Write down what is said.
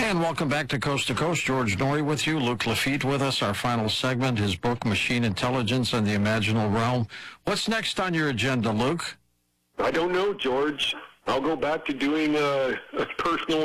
And welcome back to Coast. George Noory with you, Luke Lafitte with us. Our final segment, his book, Machine Intelligence and the Imaginal Realm. What's next on your agenda, Luke? I don't know, George. I'll go back to doing a personal